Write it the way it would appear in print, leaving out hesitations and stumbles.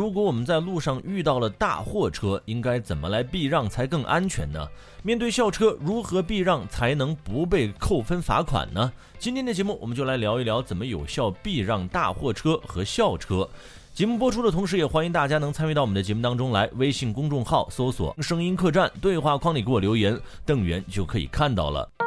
如果我们在路上遇到了大货车，应该怎么来避让才更安全呢？面对校车，如何避让才能不被扣分罚款呢？今天的节目我们就来聊一聊怎么有效避让大货车和校车。节目播出的同时，也欢迎大家能参与到我们的节目当中来，微信公众号搜索声音客栈，对话框里给我留言，邓源就可以看到了。